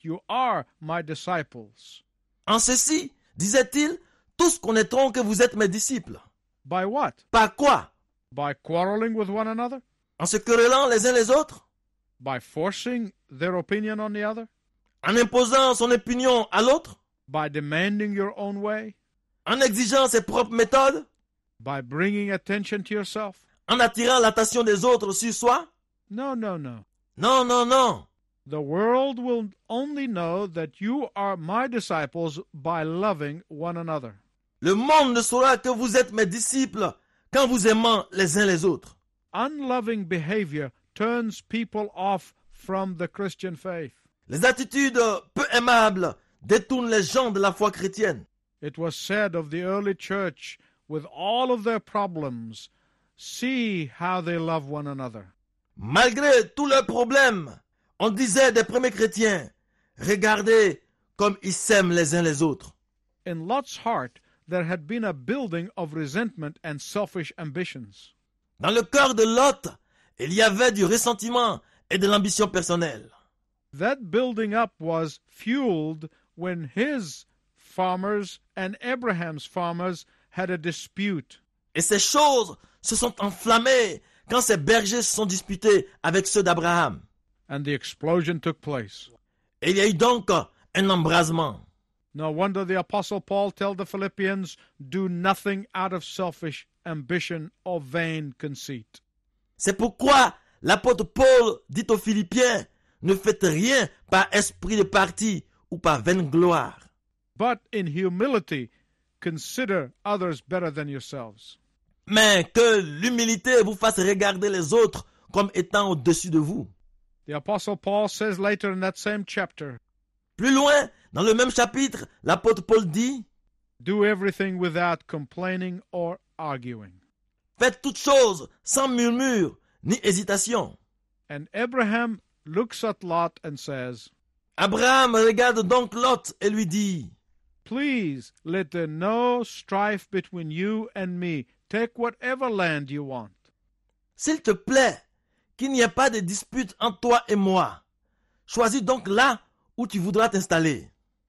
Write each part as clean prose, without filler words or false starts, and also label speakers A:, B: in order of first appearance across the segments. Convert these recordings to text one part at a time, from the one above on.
A: you are my disciples.
B: En ceci, disait-il, tous connaîtront que vous êtes mes disciples.
A: By what?
B: Par quoi?
A: By quarreling with one another?
B: En se querellant les uns les autres?
A: By forcing their opinion on the other?
B: En imposant son opinion à l'autre?
A: By demanding your own way?
B: En exigeant ses propres méthodes?
A: By bringing attention to yourself?
B: En attirant l'attention des autres sur soi?
A: No, no, no.
B: Non, non, non.
A: The world will only know that you are my disciples by loving one another.
B: Le monde ne saura que vous êtes mes disciples quand vous aimant les uns les autres.
A: Unloving behavior turns people off from the Christian faith.
B: Les attitudes peu aimables détournent les gens de la foi chrétienne.
A: It was said of the early church, with all of their problems, see how they love one another.
B: Malgré tous leurs problèmes, on disait des premiers chrétiens, regardez comme ils s'aiment les uns les autres.
A: In Lot's heart, there had been a building of resentment and selfish ambitions.
B: Dans le cœur de Lot, il y avait du ressentiment et de l'ambition personnelle.
A: That building up was fueled when his farmers and Abraham's farmers had a dispute.
B: Et ces choses se sont enflammées quand ces bergers se sont disputés avec ceux d'Abraham.
A: And the explosion took place.
B: Et il y a eu donc un embrasement.
A: No wonder the Apostle Paul told the Philippians, do nothing out of selfish ambition or vain conceit.
B: C'est pourquoi l'apôtre Paul dit aux Philippiens, ne faites rien par esprit de parti ou par vaine gloire.
A: But in humility, consider others better than yourselves.
B: Mais que l'humilité vous fasse regarder les autres comme étant au-dessus de vous.
A: The Apostle Paul says later in that same chapter,
B: Plus loin, dans le même chapitre, l'apôtre Paul dit,
A: do everything without complaining or arguing.
B: faites toutes choses sans murmure ni hésitation.
A: And Abraham looks at Lot and says,
B: Abraham regarde donc Lot et lui dit,
A: please let there no strife between you and me. Take whatever land you want.
B: s'il te plaît, qu'il n'y ait pas de dispute entre toi et moi. Choisis donc là où tu voudras t'installer.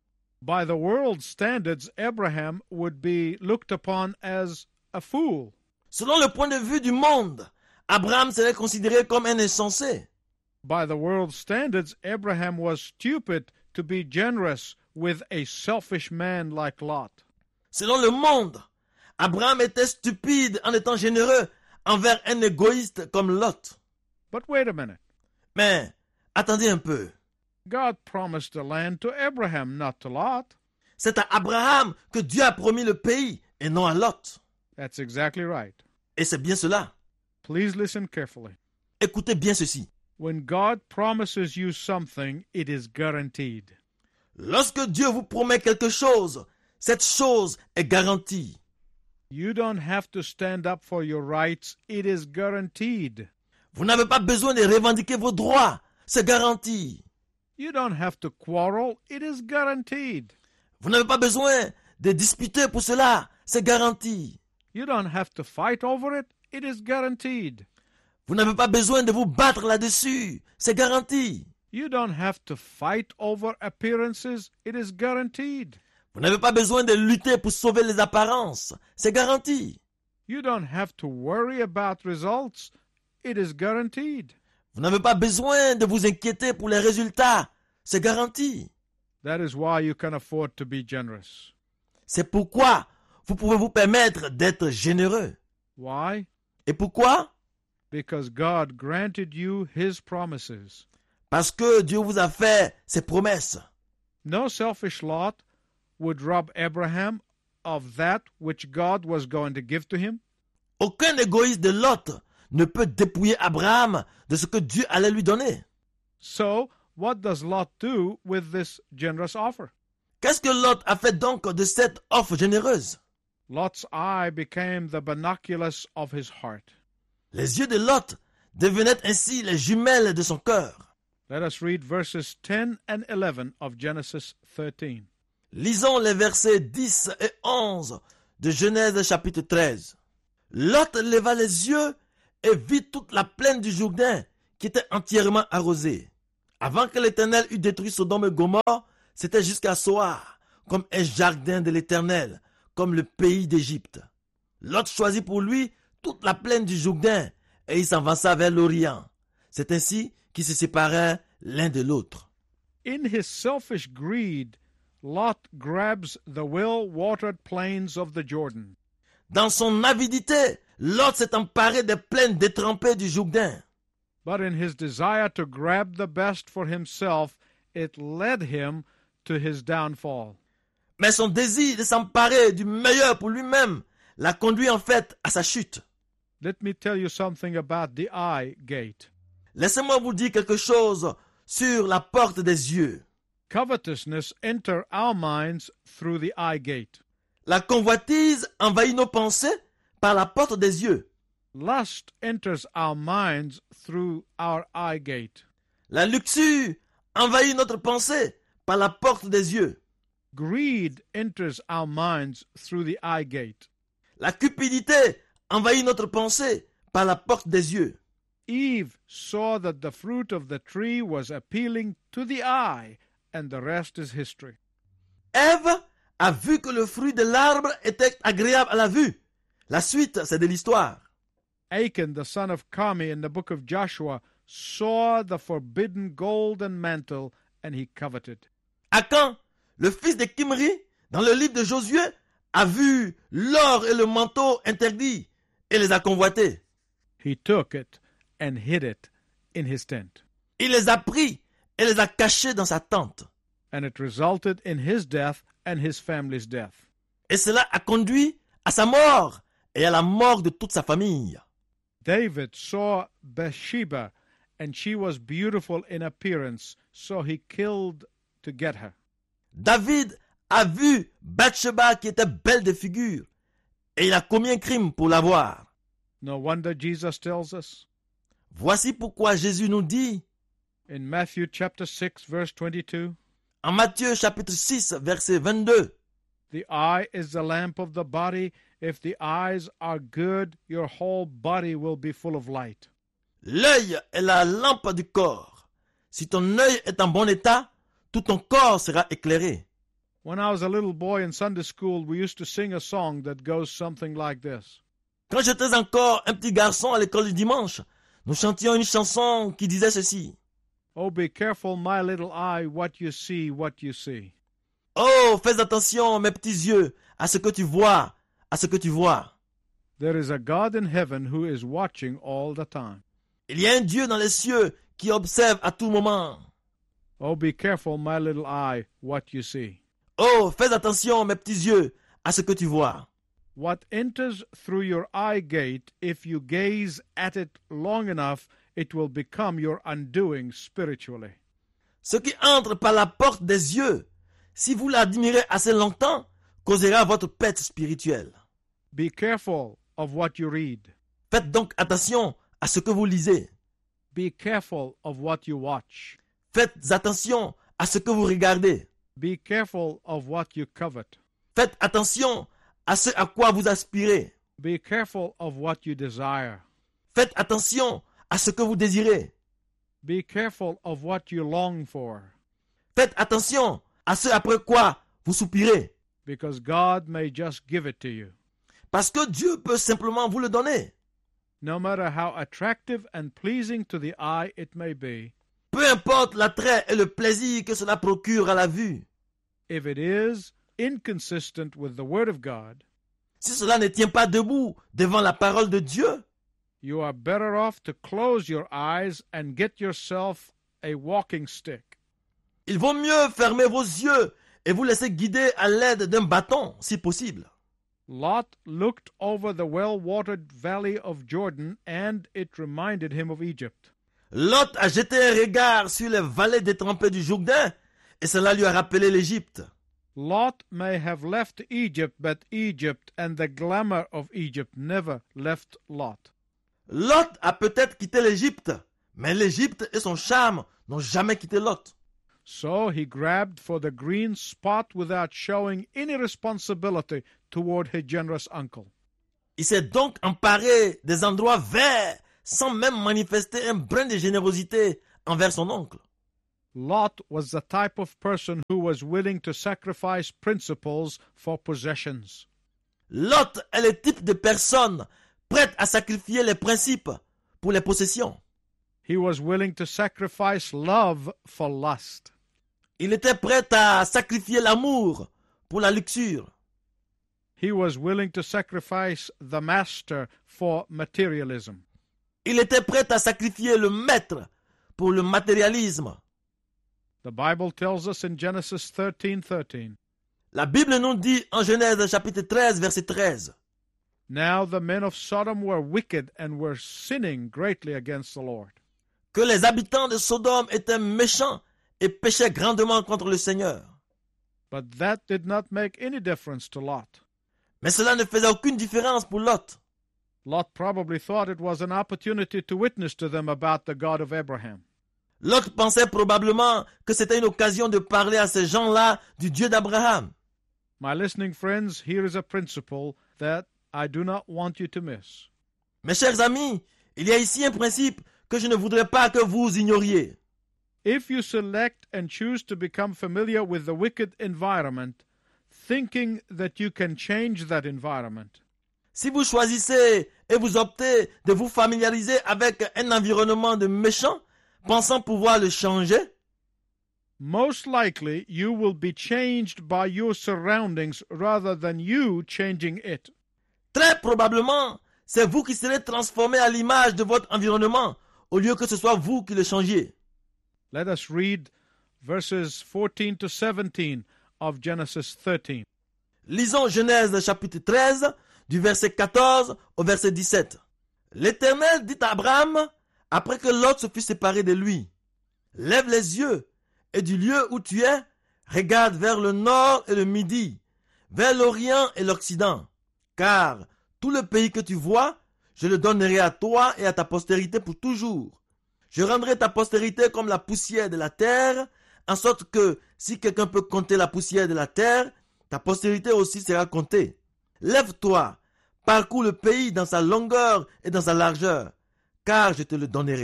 A: By the world's standards, Abraham would be looked upon as a fool.
B: Selon le point de vue du monde, Abraham serait considéré comme un insensé.
A: By the world's standards, Abraham was stupid to be generous with a selfish man like Lot.
B: Selon le monde, Abraham était stupide en étant généreux envers un égoïste comme Lot.
A: But wait a minute.
B: Mais attendez un peu.
A: God promised the land to Abraham, not to Lot.
B: C'est à Abraham que Dieu a promis le pays et non à Lot.
A: That's exactly right.
B: Et c'est bien cela.
A: Please listen carefully.
B: Écoutez bien ceci.
A: When God promises you something, it is guaranteed.
B: Lorsque Dieu vous promet quelque chose, cette chose est garantie.
A: You don't have to stand up for your rights. It is guaranteed.
B: Vous n'avez pas besoin de revendiquer vos droits. C'est garanti.
A: You don't have to quarrel. It is guaranteed.
B: Vous n'avez pas besoin de disputer pour cela. C'est garanti.
A: You don't have to fight over it. It is guaranteed.
B: Vous n'avez pas besoin de vous battre là-dessus. C'est garanti.
A: You don't have to fight over appearances. It is guaranteed.
B: Vous n'avez pas besoin de lutter pour sauver les apparences. C'est garanti.
A: You don't have to worry about results. It is guaranteed.
B: Vous n'avez pas besoin de vous inquiéter pour les résultats. C'est garanti.
A: That is why you can afford to be generous.
B: C'est pourquoi vous pouvez vous permettre d'être généreux.
A: Why?
B: Et pourquoi?
A: Because God granted you His promises.
B: Parce que Dieu vous a fait ses promesses.
A: No selfish Lot would rob Abraham of that which God was going to give to him.
B: Aucun égoïste de Lot ne peut dépouiller Abraham de ce que Dieu allait lui donner.
A: So, what does Lot do with this generous offer?
B: Qu'est-ce que Lot a fait donc de cette offre généreuse?
A: Lot's eye became the binoculars of his heart.
B: Les yeux de Lot devenaient ainsi les jumelles de son cœur.
A: Let us read verses 10 and 11 of Genesis 13.
B: Lisons les versets 10 et 11 de Genèse chapitre 13. Lot leva les yeux et vit toute la plaine du Jourdain qui était entièrement arrosée. Avant que l'Éternel eût détruit Sodome et Gomorrhe, c'était jusqu'à Soar, comme un jardin de l'Éternel, comme le pays d'Égypte. Lot choisit pour lui toute la plaine du Jourdain, et il s'avança vers l'Orient. C'est ainsi qu'ils se séparèrent l'un de l'autre.
A: In his selfish greed, Lot grabs the well-watered plains of the Jordan.
B: Dans son avidité, Lot s'est emparé des plaines détrempées du Jourdain.
A: But in his desire to grab the best for himself, it led him to his downfall.
B: Mais son désir de s'emparer du meilleur pour lui-même l'a conduit en fait à sa chute.
A: Let me tell you something about the eye gate.
B: Laissez-moi vous dire quelque chose sur la porte des yeux.
A: Covetousness enters our minds through the eye gate.
B: La convoitise envahit nos pensées par la porte des yeux.
A: Lust enters our minds through our eye gate.
B: La luxure envahit notre pensée par la porte des yeux.
A: Greed enters our minds through the eye gate.
B: La cupidité envahit notre pensée par la porte des yeux.
A: Eve saw that the fruit of the tree was appealing to the eye, and the rest is history.
B: Ève a vu que le fruit de l'arbre était agréable à la vue. La suite, c'est de l'histoire.
A: Achan, the son of Carmi in the book of Joshua, saw the forbidden golden mantle, and he coveted.
B: Achan, le fils de Kimri, dans le livre de Josué, a vu l'or et le manteau interdits et les a convoités.
A: He took it and hid it in his tent.
B: Il les a pris et les a cachés dans sa tente.
A: And it resulted in his death and his family's death.
B: Et cela a conduit à sa mort et à la mort de toute sa famille.
A: David saw Bathsheba, and she was beautiful in appearance, so he killed to get her.
B: David a vu Bathsheba qui était belle de figure et il a commis un crime pour l'avoir.
A: No wonder Jesus tells us
B: Voici pourquoi Jésus nous dit
A: in Matthew chapter 6 verse 22,
B: en Matthieu chapitre 6 verset 22,
A: the eye is the lamp of the body. If the eyes are good, your whole body will be full of light.
B: l'œil est la lampe du corps. Si ton œil est en bon état, tout ton corps sera éclairé.
A: When I was a little boy in Sunday school, we used to sing a song that goes something like this.
B: Quand j'étais encore un petit garçon à l'école du dimanche, nous chantions une chanson qui disait ceci.
A: Oh, be careful, my little eye, what you see, what you see.
B: Oh, fais attention, mes petits yeux, à ce que tu vois, à ce que tu vois.
A: There is a God in heaven who is watching all the time.
B: Il y a un Dieu dans les cieux qui observe à tout moment.
A: Oh, be careful, my little eye, what you see.
B: Oh, fais attention, mes petits yeux, à ce que tu vois.
A: What enters through your eye gate, if you gaze at it long enough, it will become your undoing spiritually.
B: Ce qui entre par la porte des yeux, si vous l'admirez assez longtemps, causera votre perte spirituelle.
A: Be careful of what you read.
B: Faites donc attention à ce que vous lisez.
A: Be careful of what you watch.
B: Faites attention à ce que vous regardez.
A: Be careful of what you covet.
B: Faites attention à ce à quoi vous aspirez.
A: Be careful of what you desire.
B: Faites attention à ce que vous désirez.
A: Be careful of what you long for,
B: Faites attention à ce après quoi vous soupirez.
A: because God may just give it to you.
B: Parce que Dieu peut simplement vous le donner.
A: No matter how attractive and pleasing to the eye it may be,
B: Peu importe l'attrait et le plaisir que cela procure à la vue.
A: if it is inconsistent with the Word of God,
B: Si cela ne tient pas debout devant la parole de Dieu,
A: you are better off to close your eyes and get yourself a walking stick.
B: il vaut mieux fermer vos yeux et vous laisser guider à l'aide d'un bâton, si possible.
A: Lot looked over the well-watered valley of Jordan, and it reminded him of Egypt.
B: Lot a jeté un regard sur les vallées détrempées du Jourdain et cela lui a rappelé l'Égypte.
A: Lot may have left Egypt, but Egypt and the glamour of Egypt never left Lot.
B: Lot a peut-être quitté l'Égypte, mais l'Égypte et son charme n'ont jamais quitté Lot.
A: So he grabbed for the green spot without showing any responsibility toward his generous uncle.
B: Il s'est donc emparé des endroits verts sans même manifester un brin de générosité envers son oncle.
A: Lot was the type of person who was willing to sacrifice principles for possessions.
B: Lot est le type de personne prête à sacrifier les principes pour les possessions.
A: He was willing to sacrifice love for lust.
B: Il était prêt à sacrifier l'amour pour la luxure.
A: He was willing to sacrifice the master for materialism.
B: Il était prêt à sacrifier le maître pour le matérialisme.
A: The Bible tells us in Genesis 13:13.
B: La Bible nous dit en Genèse chapitre 13, verset 13.
A: Now the men of Sodom were wicked and were sinning greatly against the Lord.
B: Que les habitants de Sodome étaient méchants et péchaient grandement contre le Seigneur.
A: But that did not make any difference to Lot.
B: Mais cela ne faisait aucune différence pour Lot.
A: Lot probably thought it was an opportunity to witness to them about the God of Abraham.
B: Lot pensait probablement que c'était une occasion de parler à ces gens-là du Dieu d'Abraham.
A: My listening friends, here is a principle that I do not want you to miss.
B: Mes chers amis, il y a ici un principe que je ne voudrais pas que vous ignoriez.
A: If you select and choose to become familiar with the wicked environment, thinking that you can change that environment,
B: Si vous choisissez et vous optez de vous familiariser avec un environnement de méchants, pensant pouvoir le changer,
A: most likely you will be changed by your surroundings rather than you changing it.
B: très probablement, c'est vous qui serez transformé à l'image de votre environnement, au lieu que ce soit vous qui le changiez.
A: Let us read verses 14 to 17 of Genesis 13.
B: Lisons Genèse chapitre 13, du verset 14 au verset 17. L'Éternel dit à Abraham, après que Lot se fut séparé de lui, « Lève les yeux, et du lieu où tu es, regarde vers le nord et le midi, vers l'orient et l'occident, car tout le pays que tu vois, je le donnerai à toi et à ta postérité pour toujours. Je rendrai ta postérité comme la poussière de la terre, en sorte que si quelqu'un peut compter la poussière de la terre, ta postérité aussi sera comptée. Lève-toi, parcours le pays dans sa longueur et dans sa largeur, car je te le donnerai. »